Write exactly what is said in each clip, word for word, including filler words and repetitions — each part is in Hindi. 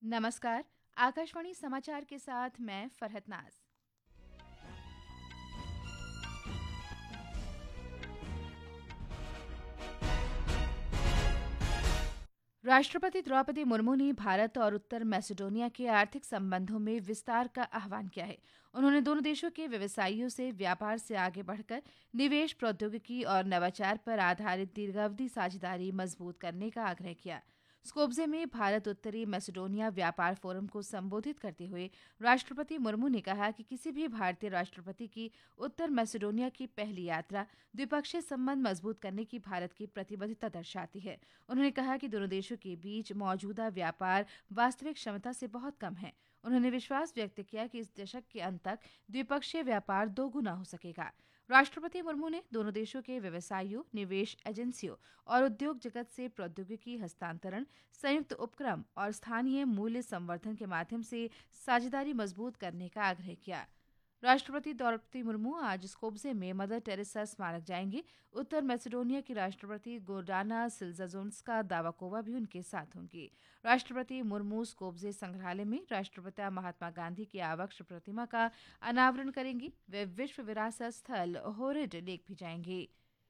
नमस्कार। आकाशवाणी समाचार के साथ मैं फरहत नाज। राष्ट्रपति द्रौपदी मुर्मू ने भारत और उत्तर मैसेडोनिया के आर्थिक संबंधों में विस्तार का आह्वान किया है। उन्होंने दोनों देशों के व्यवसायियों से व्यापार से आगे बढ़कर निवेश, प्रौद्योगिकी और नवाचार पर आधारित दीर्घावधि साझेदारी मजबूत करने का आग्रह किया। स्कोप्जे में भारत उत्तरी मैसेडोनिया व्यापार फोरम को संबोधित करते हुए राष्ट्रपति मुर्मू ने कहा कि किसी भी भारतीय राष्ट्रपति की उत्तर मैसेडोनिया की पहली यात्रा द्विपक्षीय संबंध मजबूत करने की भारत की प्रतिबद्धता दर्शाती है। उन्होंने कहा कि दोनों देशों के बीच मौजूदा व्यापार वास्तविक क्षमता से बहुत कम है। उन्होंने विश्वास व्यक्त किया कि इस दशक के अंत तक द्विपक्षीय व्यापार दोगुना हो सकेगा। राष्ट्रपति मुर्मू ने दोनों देशों के व्यवसायियों, निवेश एजेंसियों और उद्योग जगत से प्रौद्योगिकी हस्तांतरण, संयुक्त उपक्रम और स्थानीय मूल्य संवर्धन के माध्यम से साझेदारी मजबूत करने का आग्रह किया। राष्ट्रपति द्रौपदी मुर्मू आज स्कोप्जे में मदर टेरेसा स्मारक जाएंगे। उत्तर मैसेडोनिया की राष्ट्रपति गोर्डाना सिल्जाजोन्स्का दावाकोवा भी उनके साथ होंगी। राष्ट्रपति मुर्मू स्कोप्जे संग्रहालय में राष्ट्रपिता महात्मा गांधी की आवक्ष प्रतिमा का अनावरण करेंगी। वे विश्व विरासत स्थल होरिड लेक भी जाएंगे।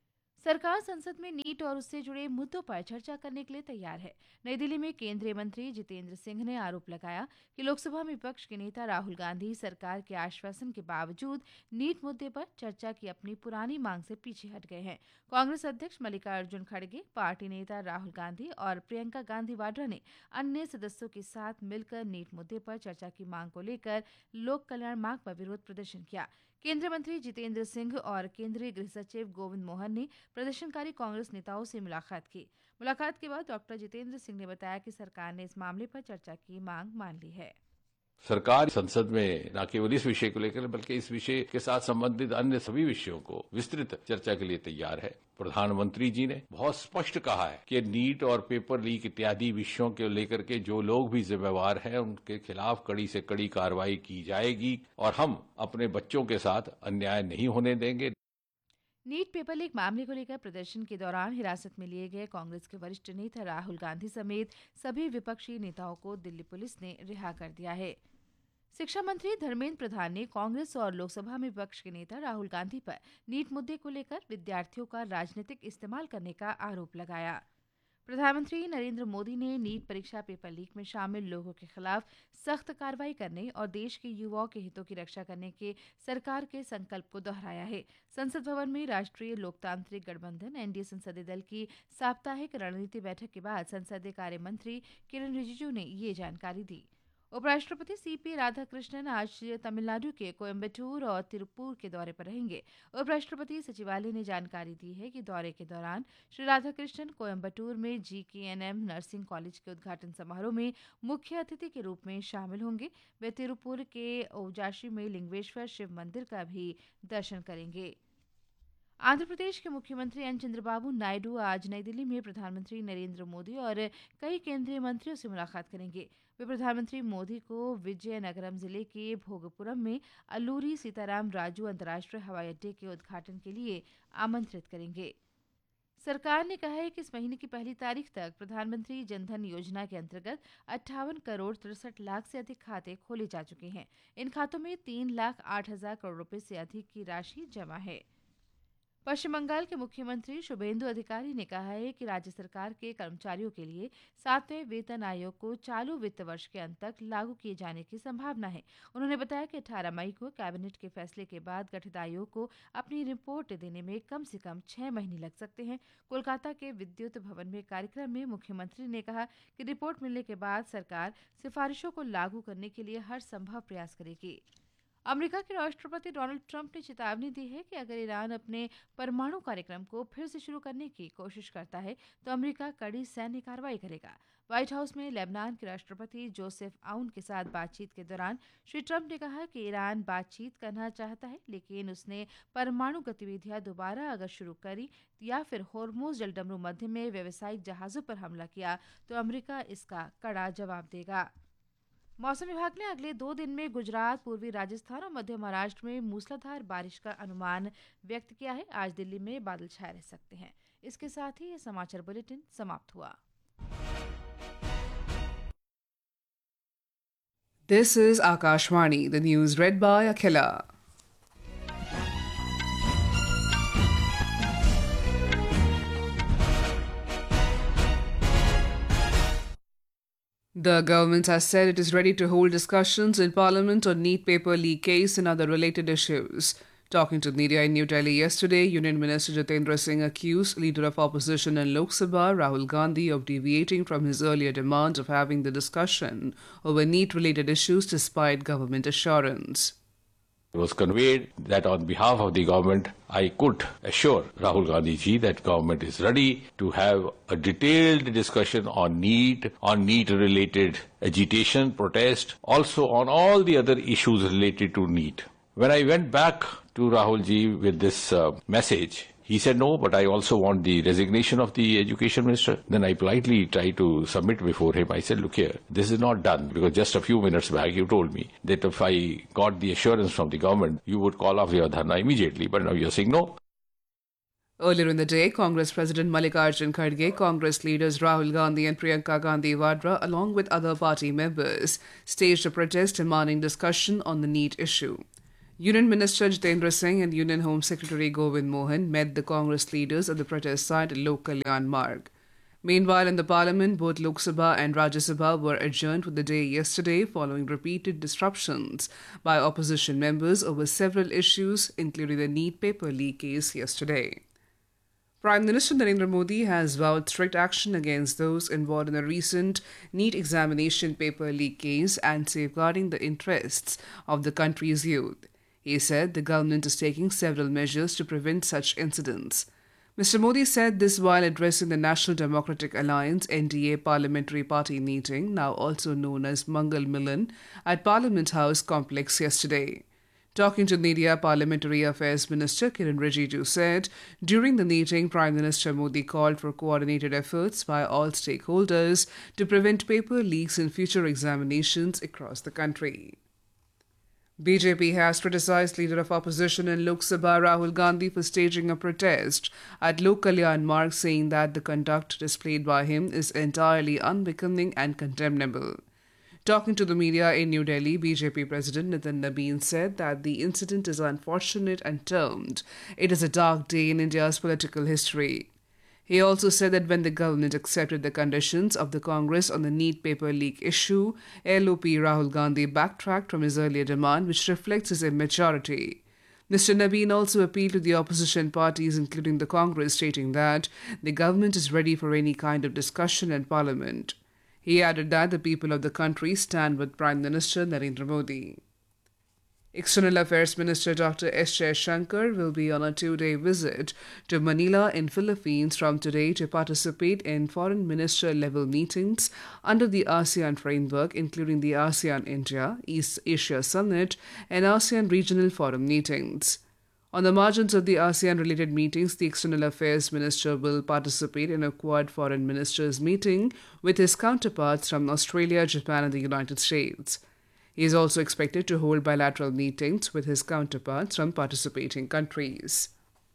सरकार संसद में नीट और उससे जुड़े मुद्दों पर चर्चा करने के लिए तैयार है। नई दिल्ली में केंद्रीय मंत्री जितेंद्र सिंह ने आरोप लगाया कि लोकसभा में विपक्ष के नेता राहुल गांधी सरकार के आश्वासन के बावजूद नीट मुद्दे पर चर्चा की अपनी पुरानी मांग से पीछे हट गए हैं। कांग्रेस अध्यक्ष मल्लिकार्जुन खड़गे, पार्टी नेता राहुल गांधी और प्रियंका गांधी वाड्रा ने अन्य सदस्यों के साथ मिलकर नीट मुद्दे पर चर्चा की मांग को लेकर लोक कल्याण मार्ग पर विरोध प्रदर्शन किया। केंद्रीय मंत्री जितेंद्र सिंह और केंद्रीय गृह सचिव गोविंद मोहन ने प्रदर्शनकारी कांग्रेस नेताओं से मुलाकात की। मुलाकात के बाद डॉक्टर जितेंद्र सिंह ने बताया कि सरकार ने इस मामले पर चर्चा की मांग मान ली है। सरकार संसद में न केवल इस विषय को लेकर बल्कि इस विषय के साथ संबंधित अन्य सभी विषयों को विस्तृत चर्चा के लिए तैयार है। प्रधानमंत्री जी ने बहुत स्पष्ट कहा है कि नीट और पेपर लीक इत्यादि विषयों को लेकर के जो लोग भी जिम्मेवार हैं उनके खिलाफ कड़ी से कड़ी कार्रवाई की जाएगी और हम अपने बच्चों के साथ अन्याय नहीं होने देंगे। नीट पेपर लीक मामले को लेकर प्रदर्शन के दौरान हिरासत में लिए गए कांग्रेस के वरिष्ठ नेता राहुल गांधी समेत सभी विपक्षी नेताओं को दिल्ली पुलिस ने रिहा कर दिया है। शिक्षा मंत्री धर्मेंद्र प्रधान ने कांग्रेस और लोकसभा में विपक्ष के नेता राहुल गांधी पर नीट मुद्दे को लेकर विद्यार्थियों का राजनीतिक इस्तेमाल करने का आरोप लगाया। प्रधानमंत्री नरेंद्र मोदी ने नीट परीक्षा पेपर लीक में शामिल लोगों के खिलाफ सख्त कार्रवाई करने और देश के युवाओं के हितों की रक्षा करने के सरकार के संकल्प को दोहराया है। संसद भवन में राष्ट्रीय लोकतांत्रिक गठबंधन एनडीए संसदीय दल की साप्ताहिक रणनीति बैठक के बाद संसदीय कार्य मंत्री किरेन रिजिजू ने ये जानकारी दी। उपराष्ट्रपति सीपी राधाकृष्णन आज तमिलनाडु के कोयम्बटूर और तिरुपुर के दौरे पर रहेंगे। उपराष्ट्रपति सचिवालय ने जानकारी दी है कि दौरे के दौरान श्री राधाकृष्णन कोयम्बटूर में जीकेएनएम नर्सिंग कॉलेज के उद्घाटन समारोह में मुख्य अतिथि के रूप में शामिल होंगे। वे तिरुपुर के ओजाशी में लिंगेश्वर शिव मंदिर का भी दर्शन करेंगे। आंध्र प्रदेश के मुख्यमंत्री एन चंद्रबाबू नायडू आज नई दिल्ली में प्रधानमंत्री नरेंद्र मोदी और कई केंद्रीय मंत्रियों से मुलाकात करेंगे। वे प्रधानमंत्री मोदी को विजयनगरम जिले के भोगपुरम में अल्लूरी सीताराम राजू अंतर्राष्ट्रीय हवाई अड्डे के उद्घाटन के लिए आमंत्रित करेंगे। सरकार ने कहा है कि इस महीने की पहली तारीख तक प्रधानमंत्री जनधन योजना के अंतर्गत अट्ठावन करोड़ तिरसठ लाख से अधिक खाते खोले जा चुके हैं। इन खातों में तीन लाख आठ हजार करोड़ रुपए से अधिक की राशि जमा है। पश्चिम बंगाल के मुख्यमंत्री शुभेंदु अधिकारी ने कहा है कि राज्य सरकार के कर्मचारियों के लिए सातवें वेतन आयोग को चालू वित्त वर्ष के अंत तक लागू किए जाने की संभावना है। उन्होंने बताया कि अठारह मई को कैबिनेट के फैसले के बाद गठित आयोग को अपनी रिपोर्ट देने में कम से कम छह महीने लग सकते हैं। कोलकाता के विद्युत भवन में कार्यक्रम में मुख्यमंत्री ने कहा कि रिपोर्ट मिलने के बाद सरकार सिफारिशों को लागू करने के लिए हर संभव प्रयास करेगी। अमेरिका के राष्ट्रपति डोनाल्ड ट्रंप ने चेतावनी दी है कि अगर ईरान अपने परमाणु कार्यक्रम को फिर से शुरू करने की कोशिश करता है तो अमेरिका कड़ी सैन्य कार्रवाई करेगा। व्हाइट हाउस में लेबनान के राष्ट्रपति जोसेफ आउन के साथ बातचीत के दौरान श्री ट्रंप ने कहा कि ईरान बातचीत करना चाहता है, लेकिन उसने परमाणु गतिविधियां दोबारा अगर शुरू करी या फिर होर्मुज जलडमरू मध्य में व्यावसायिक जहाजों पर हमला किया तो अमेरिका इसका कड़ा जवाब देगा। मौसम विभाग ने अगले दो दिन में गुजरात, पूर्वी राजस्थान और मध्य महाराष्ट्र में मूसलाधार बारिश का अनुमान व्यक्त किया है। आज दिल्ली में बादल छाए रह सकते हैं। इसके साथ ही ये समाचार बुलेटिन समाप्त हुआ। This is Akashvani, the news read by Akhila. The government has said it is ready to hold discussions in Parliament on NEET paper leak case and other related issues. Talking to media in New Delhi yesterday, Union Minister Jitendra Singh accused Leader of Opposition in Lok Sabha, Rahul Gandhi, of deviating from his earlier demand of having the discussion over NEET-related issues despite government assurance. It was conveyed that on behalf of the government, I could assure Rahul Gandhi ji that government is ready to have a detailed discussion on NEET, on NEET-related agitation, protest, also on all the other issues related to NEET. When I went back to Rahul ji with this uh, message, he said, no, but I also want the resignation of the education minister. Then I politely tried to submit before him. I said, look here, this is not done because just a few minutes back you told me that if I got the assurance from the government, you would call off your dharna immediately. But now you're saying no. Earlier in the day, Congress President Mallikarjun Kharge, Congress leaders Rahul Gandhi and Priyanka Gandhi Vadra, along with other party members, staged a protest demanding discussion on the NEET issue. Union Minister Jitendra Singh and Union Home Secretary Govind Mohan met the Congress leaders at the protest site at Lok Kalyan Marg. Meanwhile, in the Parliament, both Lok Sabha and Rajya Sabha were adjourned for the day yesterday following repeated disruptions by opposition members over several issues, including the NEET paper leak case yesterday. Prime Minister Narendra Modi has vowed strict action against those involved in a recent NEET examination paper leak case and safeguarding the interests of the country's youth. He said the government is taking several measures to prevent such incidents. Mister Modi said this while addressing the National Democratic Alliance N D A Parliamentary Party meeting, now also known as Mangal Milan, at Parliament House complex yesterday. Talking to media, Parliamentary Affairs Minister Kiran Rijiju said during the meeting, Prime Minister Modi called for coordinated efforts by all stakeholders to prevent paper leaks in future examinations across the country. B J P has criticized Leader of Opposition in Lok Sabha Rahul Gandhi for staging a protest at Lok Kalyan Marg, saying that the conduct displayed by him is entirely unbecoming and condemnable. Talking to the media in New Delhi, B J P President Nitin Nabin said that the incident is unfortunate and termed it is a dark day in India's political history. He also said that when the government accepted the conditions of the Congress on the NEET paper leak issue, L O P Rahul Gandhi backtracked from his earlier demand, which reflects his immaturity. Mister Nabin also appealed to the opposition parties, including the Congress, stating that the government is ready for any kind of discussion in Parliament. He added that the people of the country stand with Prime Minister Narendra Modi. External Affairs Minister Doctor S. Jaishankar will be on a two-day visit to Manila in Philippines from today to participate in foreign minister-level meetings under the ASEAN framework, including the ASEAN-India, East Asia Summit and ASEAN Regional Forum meetings. On the margins of the ASEAN-related meetings, the External Affairs Minister will participate in a Quad Foreign Ministers meeting with his counterparts from Australia, Japan and the United States. He is also expected to hold bilateral meetings with his counterparts from participating countries.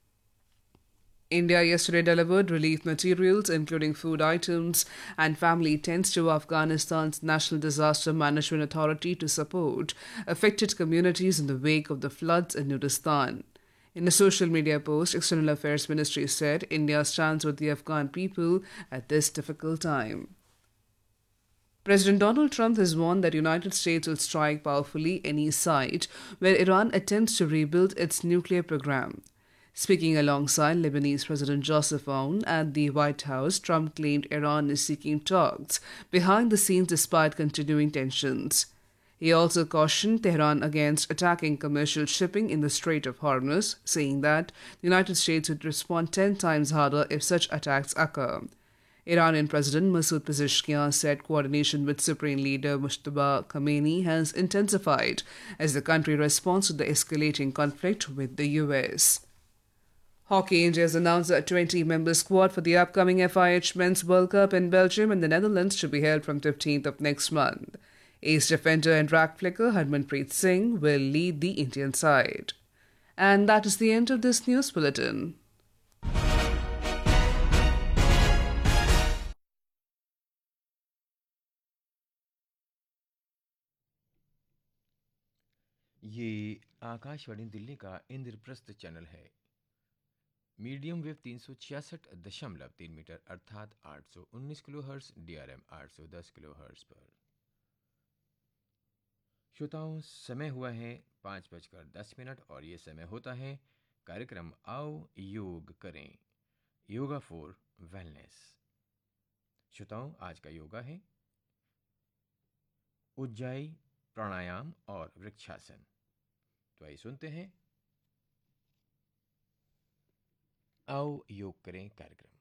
India yesterday delivered relief materials, including food items and family tents, to Afghanistan's National Disaster Management Authority to support affected communities in the wake of the floods in Nurdistan. In a social media post, External Affairs Ministry said India stands with the Afghan people at this difficult time. President Donald Trump has warned that the United States will strike powerfully any site where Iran attempts to rebuild its nuclear program. Speaking alongside Lebanese President Joseph Aoun at the White House, Trump claimed Iran is seeking talks behind the scenes despite continuing tensions. He also cautioned Tehran against attacking commercial shipping in the Strait of Hormuz, saying that the United States would respond ten times harder if such attacks occur. Iranian President Masoud Pezeshkian said coordination with Supreme Leader Mujtaba Khamenei has intensified as the country responds to the escalating conflict with the U S. Hockey India has announced a twenty-member squad for the upcoming F I H Men's World Cup in Belgium and the Netherlands to be held from fifteenth of next month. Ace defender and rag flicker Harmanpreet Singh will lead the Indian side. And that is the end of this news bulletin. ये आकाशवाणी दिल्ली का इंद्रप्रस्थ चैनल है। मीडियम वेव तीन सौ छियासठ दशमलव तीन मीटर अर्थात आठ सौ उन्नीस kilo hertz, D R M आठ सौ दस किलो हर्ट्स पर। श्रोताओं, समय हुआ है पाँच बजकर दस मिनट और ये समय होता है कार्यक्रम आओ योग करें, योगा फॉर वेलनेस। श्रोताओं, आज का योगा है उज्जाई, प्राणायाम और वृक्षासन। तो आइए सुनते हैं आओ योग करें कार्यक्रम।